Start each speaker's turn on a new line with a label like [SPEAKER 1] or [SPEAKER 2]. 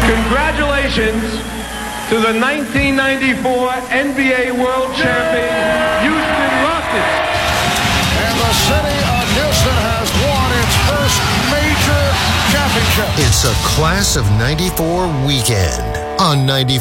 [SPEAKER 1] Congratulations to the 1994 NBA World Champion, Houston Rockets.
[SPEAKER 2] And the city of Houston has won its first major championship.
[SPEAKER 3] It's a Class of 94 weekend on 94.